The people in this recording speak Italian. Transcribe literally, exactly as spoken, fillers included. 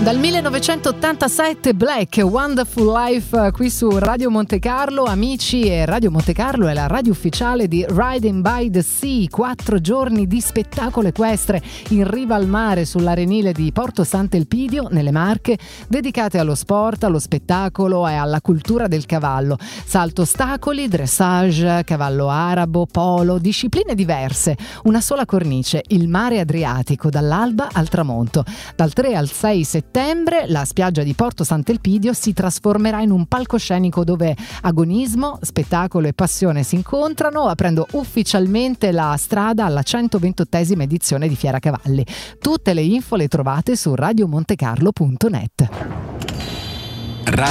Dal millenovecentottantasette Black, Wonderful Life, qui su Radio Monte Carlo. Amici, e Radio Monte Carlo è la radio ufficiale di Riding by the Sea, quattro giorni di spettacolo equestre in riva al mare sull'arenile di Porto Sant'Elpidio nelle Marche, dedicate allo sport, allo spettacolo e alla cultura del cavallo. Salto ostacoli, dressage, cavallo arabo, polo, discipline diverse, una sola cornice, il mare Adriatico dall'alba al tramonto. Dal tre al sei settembre la spiaggia di Porto Sant'Elpidio si trasformerà in un palcoscenico dove agonismo, spettacolo e passione si incontrano, aprendo ufficialmente la strada alla centoventottesima edizione di Fiera Cavalli. Tutte le info le trovate su radiomontecarlo punto net.